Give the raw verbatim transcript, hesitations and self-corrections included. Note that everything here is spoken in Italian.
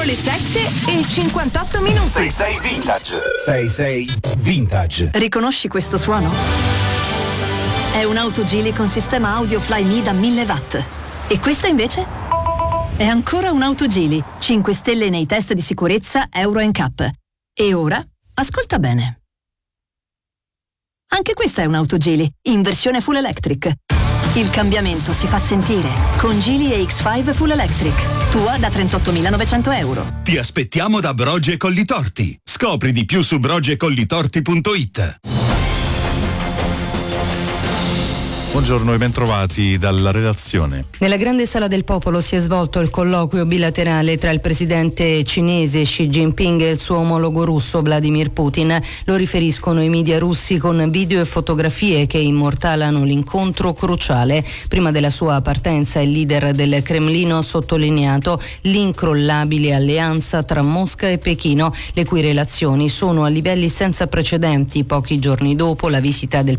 le sette e cinquantotto minuti. sei sei Vintage. sei sei Vintage. Riconosci questo suono? È un'auto Geely con sistema audio Flyme da mille watt. E questa invece? È ancora un'auto Geely, cinque stelle nei test di sicurezza Euro N C A P. E ora, ascolta bene. Anche questa è un'auto Geely, in versione full electric. Il cambiamento si fa sentire con Geely A X cinque Full Electric, tua da trentottomilanovecento euro. Ti aspettiamo da Brogi e Collitorti. Scopri di più su brogi e collitorti punto it. Buongiorno e bentrovati dalla redazione. Nella grande sala del popolo si è svolto il colloquio bilaterale tra il presidente cinese Xi Jinping e il suo omologo russo Vladimir Putin. Lo riferiscono i media russi con video e fotografie che immortalano l'incontro cruciale. Prima della sua partenza il leader del Cremlino ha sottolineato l'incrollabile alleanza tra Mosca e Pechino, le cui relazioni sono a livelli senza precedenti pochi giorni dopo la visita del